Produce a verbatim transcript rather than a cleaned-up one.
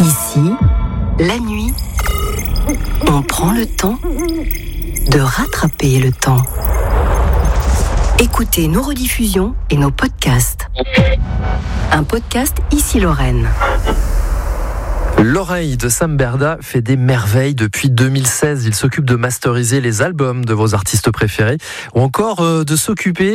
Ici, la nuit, on prend le temps de rattraper le temps. Écoutez nos rediffusions et nos podcasts. Un podcast Ici Lorraine. L'oreille de Sam Berda fait des merveilles depuis deux mille seize. Il s'occupe de masteriser les albums de vos artistes préférés ou encore de s'occuper